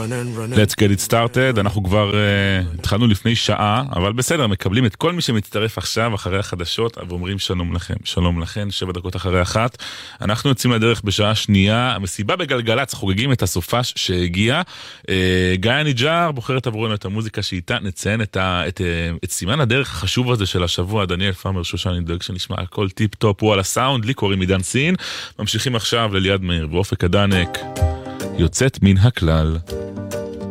Let's get it started. אנחנו כבר התחלנו לפני שעה, אבל בסדר, מקבלים את כל מי שמצטרף עכשיו אחרי החדשות ואומרים שלום לכם, שלום לכם, 7 דקות אחרי 1. אנחנו יוצאים לדרך בשעה שנייה, המסיבה בגלגלץ, חוגגים את הסופש שהגיע. גיא ניג'אר בוחרת עבורנו את המוזיקה שאיתה נציין את סימן הדרך החשוב הזה של השבוע. דניאל פאמר שושן, אני דואג שנשמע הכל טיפ טופ, הוא על הסאונד, לי קוראים עידן סין. ממשיכים עכשיו לליעד מאיר ואופק הדנק, יוצאת מן הכלל.